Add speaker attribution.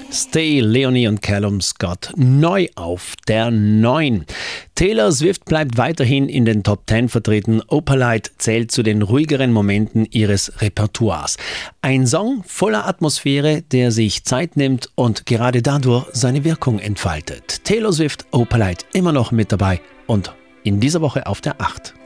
Speaker 1: Stay, Leonie und Callum Scott neu auf der 9. Taylor Swift bleibt weiterhin in den Top 10 vertreten. Opalite zählt zu den ruhigeren Momenten ihres Repertoires. Ein Song voller Atmosphäre, der sich Zeit nimmt und gerade dadurch seine Wirkung entfaltet. Taylor Swift, Opalite immer noch mit dabei und in dieser Woche auf der 8.